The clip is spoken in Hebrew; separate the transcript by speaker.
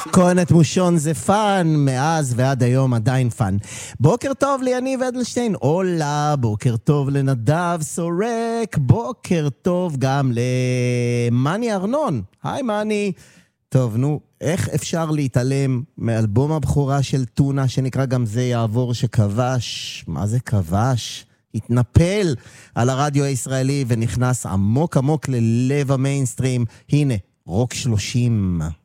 Speaker 1: כהנת מושון זה פן, מאז ועד היום עדיין פן. בוקר טוב ליניב אדלשטיין, אולה, בוקר טוב לנדב סורק, בוקר טוב גם למני ארנון. היי מני. טוב, נו, איך אפשר להתעלם מאלבום הבכורה של טונה, שנקרא גם זה יעבור, שכבש, מה זה כבש? התנפל על הרדיו הישראלי ונכנס עמוק עמוק ללב המיינסטרים. הנה, רוק 30.